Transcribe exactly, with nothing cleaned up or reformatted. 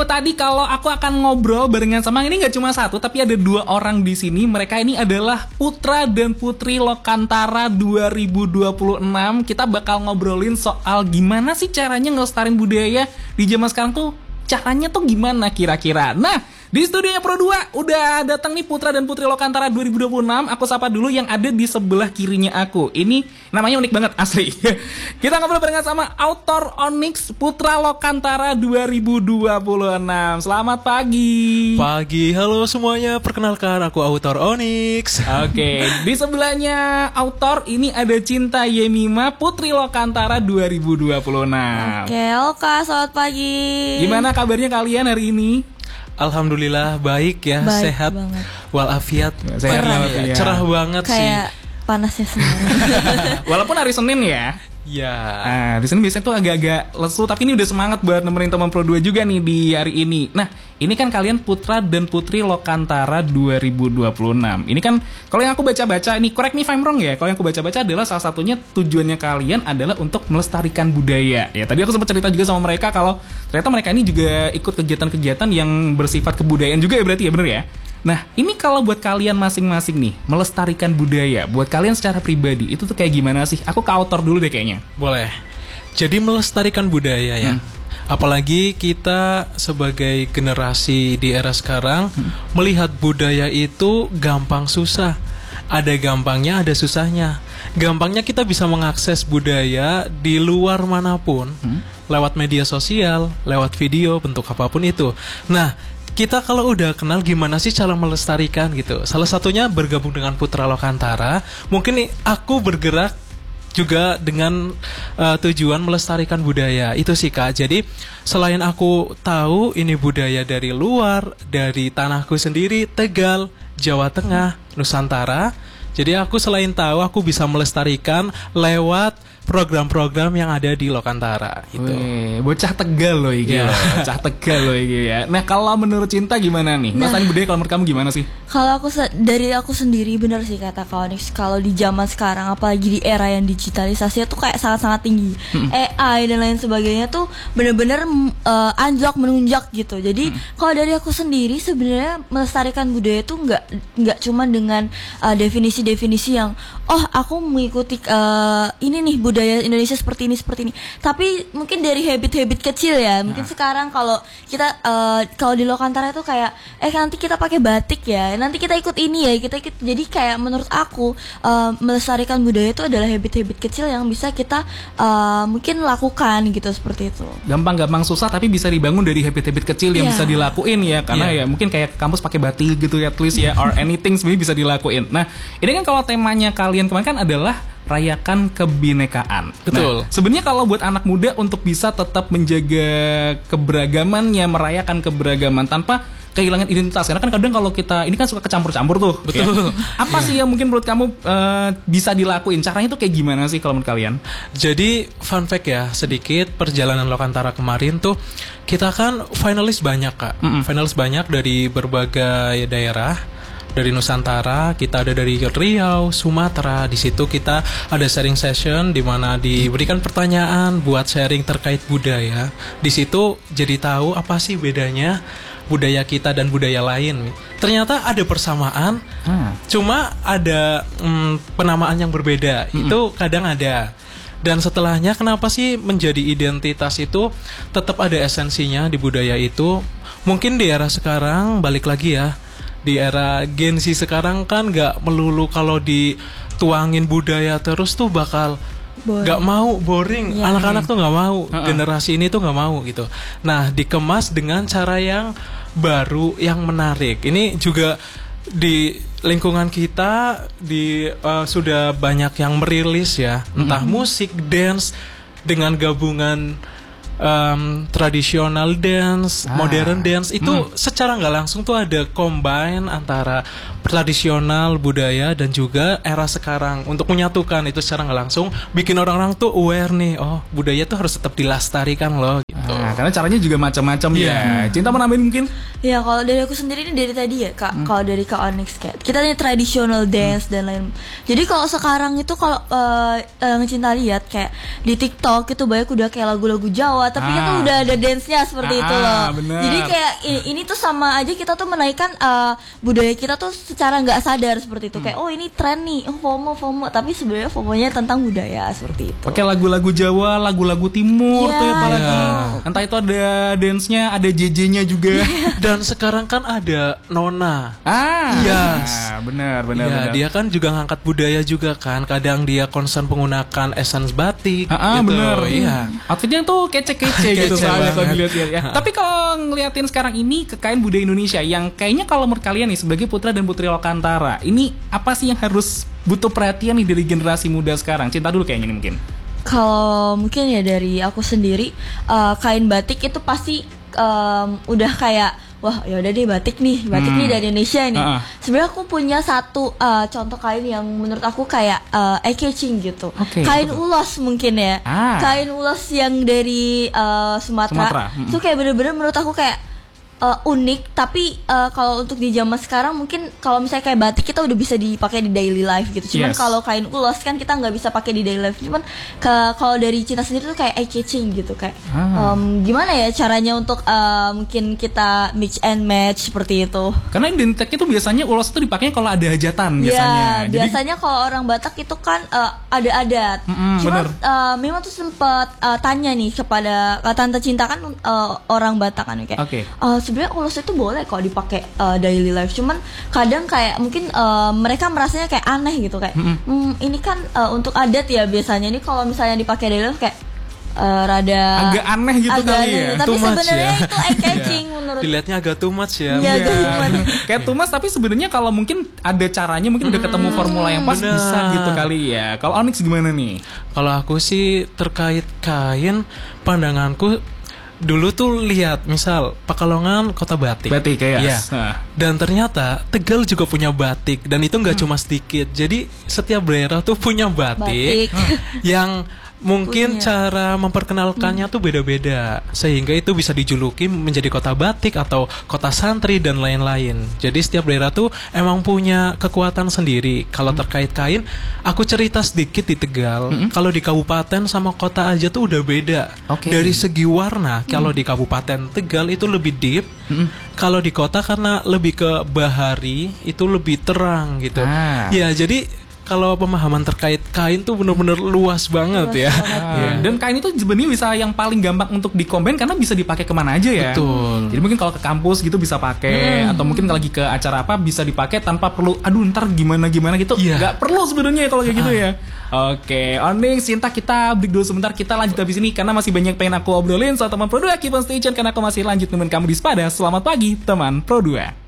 tadi kalau aku akan ngobrol barengan sama ini nggak cuma satu, tapi ada dua orang di sini. Mereka ini adalah Putra dan Putri Lokantara dua ribu dua puluh enam. Kita bakal ngobrolin soal gimana sih caranya ngelestariin budaya di zaman sekarang tuh. Caranya tuh gimana kira-kira? Nah, di studionya Pro dua udah datang nih Putra dan Putri Lokantara dua ribu dua puluh enam. Aku sapa dulu yang ada di sebelah kirinya aku. Ini namanya unik banget asli. Kita ngobrol barengan sama author Onyx Putra Lokantara dua ribu dua puluh enam. Selamat pagi. Pagi, halo semuanya. Perkenalkan aku author Onyx. Oke, di sebelahnya author ini ada Cinta Yemima Putri Lokantara dua ribu dua puluh enam. Oke, Oka, selamat pagi. Gimana kabarnya kalian hari ini? Alhamdulillah baik ya, Baik sehat banget. walafiat. Sehat Cerah, walafiat. ya, cerah banget Kayak panasnya semua. Walaupun hari Senin ya. sih. Ya. Nah, di sini biasanya tuh agak-agak lesu, tapi ini udah semangat buat nemenin teman Pro dua juga nih di hari ini. Nah, ini kan kalian Putra dan Putri Lokantara dua ribu dua puluh enam. Ini kan kalau yang aku baca-baca, ini correct me if I'm wrong ya. Kalau yang aku baca-baca adalah salah satunya tujuannya kalian adalah untuk melestarikan budaya. Ya, tadi aku sempat cerita juga sama mereka kalau ternyata mereka ini juga ikut kegiatan-kegiatan yang bersifat kebudayaan juga ya, berarti ya, bener ya? Nah, ini kalau buat kalian masing-masing nih, melestarikan budaya, buat kalian secara pribadi, itu tuh kayak gimana sih? Aku ke author dulu deh kayaknya. Boleh. Jadi melestarikan budaya ya. Hmm. Apalagi kita sebagai generasi di era sekarang, hmm. melihat budaya itu gampang susah. Ada gampangnya, ada susahnya. Gampangnya kita bisa mengakses budaya di luar manapun, hmm. lewat media sosial, lewat video, bentuk apapun itu. Nah, kita kalau udah kenal gimana sih cara melestarikan gitu. Salah satunya bergabung dengan Putra Lokantara. Mungkin nih, aku bergerak juga dengan uh, tujuan melestarikan budaya. Itu sih Kak. Jadi selain aku tahu ini budaya dari luar, dari tanahku sendiri, Tegal, Jawa Tengah, Nusantara. Jadi aku selain tahu, aku bisa melestarikan lewat program-program yang ada di Lokantara gitu. Wih, bocah Tegal loh ini. Yeah. Bocah Tegal loh ini ya. Nah, kalau menurut Cinta gimana nih? Nah, Melestarikan budaya kalau menurut kamu gimana sih? Kalau aku se- dari aku sendiri benar sih kata Kak Onyx, kalau di zaman sekarang apalagi di era yang digitalisasi tuh kayak sangat-sangat tinggi. Hmm. A I dan lain sebagainya tuh benar-benar uh, anjlok menunjak gitu. Jadi hmm. kalau dari aku sendiri sebenarnya melestarikan budaya tuh nggak nggak cuma dengan uh, definisi-definisi yang oh aku mengikuti uh, ini nih budaya Indonesia seperti ini seperti ini. Tapi mungkin dari habit-habit kecil ya. Mungkin nah. sekarang kalau kita uh, kalau di Lokantara itu kayak eh nanti kita pakai batik ya. Nanti kita ikut ini ya. Kita ikut. Jadi kayak menurut aku uh, melestarikan budaya itu adalah habit-habit kecil yang bisa kita uh, mungkin lakukan gitu seperti itu. Gampang-gampang susah tapi bisa dibangun dari habit-habit kecil yang yeah. bisa dilakuin ya. Karena yeah. ya mungkin kayak kampus pakai batik gitu ya, tulis ya or anything sebenarnya bisa dilakuin. Nah, ini kan kalau temanya kalian kemarin kan adalah rayakan kebinekaan. Betul. Nah, sebenarnya kalau buat anak muda untuk bisa tetap menjaga keberagamannya, merayakan keberagaman tanpa kehilangan identitas. Karena kan kadang kalau kita ini kan suka kecampur-campur tuh. Betul. Ya. Apa sih yang mungkin menurut kamu uh, bisa dilakuin? Caranya tuh kayak gimana sih kalau menurut kalian? Jadi fun fact ya sedikit, perjalanan Lokantara kemarin tuh kita kan finalis banyak Kak. Mm-mm. Finalis banyak dari berbagai daerah. Dari Nusantara, kita ada dari Riau, Sumatera. Di situ kita ada sharing session di mana diberikan pertanyaan buat sharing terkait budaya. Di situ jadi tahu apa sih bedanya budaya kita dan budaya lain. Ternyata ada persamaan, hmm. cuma ada hmm, penamaan yang berbeda. Hmm. Itu kadang ada. Dan setelahnya kenapa sih menjadi identitas itu tetap ada esensinya di budaya itu? Mungkin di era sekarang balik lagi ya. Di era Gen Z sekarang kan gak melulu kalau dituangin budaya terus tuh bakal boring. Gak mau, boring ya, anak-anak tuh gak mau, uh-uh. generasi ini tuh gak mau gitu. Nah dikemas dengan cara yang baru, yang menarik. Ini juga di lingkungan kita di uh, sudah banyak yang merilis ya, entah mm-hmm. musik, dance dengan gabungan Um, tradisional dance, ah. modern dance itu hmm. secara nggak langsung tuh ada combine antara tradisional budaya dan juga era sekarang untuk menyatukan itu secara nggak langsung bikin orang-orang tuh aware nih, oh budaya tuh harus tetap dilestarikan loh gitu. Ah, karena caranya juga macam-macam yeah. ya. Cinta mau nambahin mungkin? Ya kalau dari aku sendiri ini dari tadi ya Kak, hmm. kalau dari Kak Onyx kayak kita ini traditional dance hmm. dan lain. Jadi kalau sekarang itu kalau uh, uh, Cinta lihat kayak di TikTok itu banyak udah kayak lagu-lagu Jawa bawah, tapi Ah. kita udah ada dance-nya seperti Ah, itu loh. bener. Jadi kayak ini, ini tuh sama aja kita tuh menaikkan uh, budaya kita tuh secara nggak sadar seperti itu. Kayak oh ini tren nih, oh FOMO FOMO, tapi sebenarnya FOMO-nya tentang budaya seperti itu. Pakai lagu-lagu Jawa, lagu-lagu Timur Iya, tuh ya apalagi. iya. Entah itu ada dance-nya, ada J J-nya juga. Dan sekarang kan ada Nona. ah, Yes. benar, benar, Ya, benar. dia kan juga ngangkat budaya juga kan. Kadang dia concern penggunakan essence batik. Ah, ah, gitu. bener. Iya. Outfitnya tuh kece-kece gitu Kece soalnya kalau banget. dilihat ya. Tapi kalau ngeliatin sekarang ini kekayaan budaya Indonesia yang kayaknya kalau menurut kalian nih sebagai putra dan putri Lokantara, ini apa sih yang harus butuh perhatian nih dari generasi muda sekarang? Cinta dulu kayaknya nih mungkin. Kalau mungkin ya dari aku sendiri, uh, kain batik itu pasti um, udah kayak wah ya udah deh batik nih, batik Hmm. nih dari Indonesia nih. Ah, ah. Sebenarnya aku punya satu uh, contoh kain yang menurut aku kayak uh, eye catching gitu. Oke, kain betul. ulos mungkin ya. Ah. Kain ulos yang dari uh, Sumatera. Sumatera, mm-mm. Itu kayak bener-bener menurut aku kayak uh, unik, tapi uh, kalau untuk di zaman sekarang mungkin kalau misalnya kayak batik kita udah bisa dipakai di daily life gitu. Cuman Yes. kalau kain ulos kan kita nggak bisa pakai di daily life. Cuman ke kalau dari Cinta sendiri tuh kayak eye catching gitu, kayak Ah. um, gimana ya caranya untuk uh, mungkin kita mix and match seperti itu. Karena identiknya tuh biasanya ulos itu dipakainya kalau ada hajatan biasanya. Ya, Jadi biasanya kalau orang Batak itu kan uh, ada adat. Mm-mm, Cuma bener. uh, memang tuh sempat uh, tanya nih kepada uh, Tante Cinta kan uh, orang Batak kan kayak. Oke. uh, sebenarnya ulos itu boleh kok dipakai uh, daily life. Cuman kadang kayak mungkin uh, mereka merasanya kayak aneh gitu kayak. Mm-mm. "Hmm, ini kan uh, untuk adat ya biasanya. Ini kalau misalnya dipakai daily life kayak uh, rada Agak aneh gitu agak kali aneh. ya. Tapi Too much sebenarnya ya. itu eye catching menurut. Dilihatnya agak too much ya. Iya, Iya. too much. Kayak Tumas tapi sebenarnya kalau mungkin ada caranya mungkin udah ketemu formula yang pas benar. bisa gitu kali ya. Kalau Onyx gimana nih? Kalau aku sih terkait kain, pandanganku dulu tuh lihat misal Pekalongan kota batik. Batik, ya. Iya. Nah. Dan ternyata Tegal juga punya batik dan itu nggak cuma sedikit. Jadi setiap daerah tuh punya batik, Batik. yang mungkin Punya. cara memperkenalkannya tuh beda-beda sehingga itu bisa dijuluki menjadi kota batik atau kota santri dan lain-lain. Jadi setiap daerah tuh emang punya kekuatan sendiri. Kalau terkait kain, aku cerita sedikit di Tegal. Kalau di kabupaten sama kota aja tuh udah beda. Oke. Dari segi warna, kalau di kabupaten Tegal itu lebih deep. Kalau di kota karena lebih ke bahari itu lebih terang gitu. Ah. Ya, jadi kalau pemahaman terkait kain tuh bener-bener luas banget ya. Ah, dan kain itu sebenarnya bisa yang paling gampang untuk dikombain karena bisa dipakai kemana aja ya. Betul. Jadi mungkin kalau ke kampus gitu bisa pakai atau mungkin lagi ke acara apa bisa dipakai tanpa perlu aduh ntar gimana gimana gitu. Iya. Nggak perlu sebenarnya kalau kayak gitu ya. Oke, Onyx, Cinta kita break dulu sebentar, kita lanjut habis ini karena masih banyak pengen aku obrolin soal teman Pro dua Keep on Station karena aku masih lanjut nemenin kamu di Spada. Selamat pagi teman Pro dua.